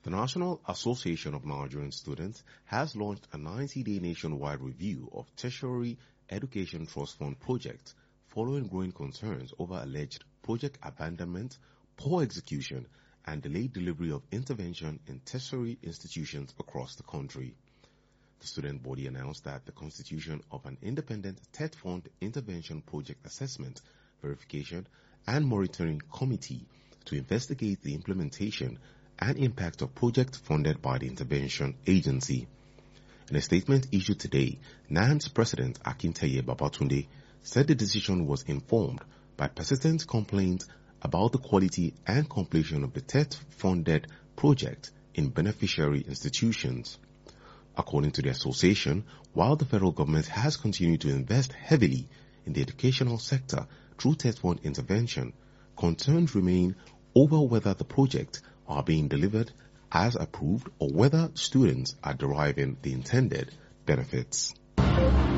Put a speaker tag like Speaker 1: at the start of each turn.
Speaker 1: The National Association of Nigerian Students has launched a 90-day nationwide review of tertiary education trust fund projects following growing concerns over alleged project abandonment, poor execution, and delayed delivery of intervention in tertiary institutions across the country. The student body announced that the constitution of an independent TET Fund Intervention Project Assessment, Verification, and Monitoring Committee to investigate the implementation and impact of projects funded by the intervention agency. In a statement issued today, NAN's President Akintaye Babatunde said the decision was informed by persistent complaints about the quality and completion of the TET-funded project in beneficiary institutions. According to the association, while the federal government has continued to invest heavily in the educational sector through TET fund intervention, concerns remain over whether the projects are being delivered as approved or whether students are deriving the intended benefits.